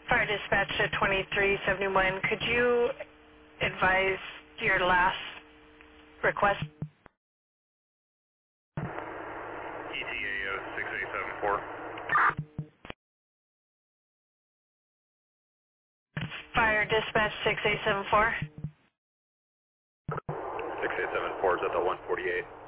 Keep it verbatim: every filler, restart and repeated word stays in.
Fire dispatch at twenty-three seventy-one. Could you advise your last request? E T A six eight seven four. Fire dispatch six eight seven four. six eight seven four is at the one forty-eight.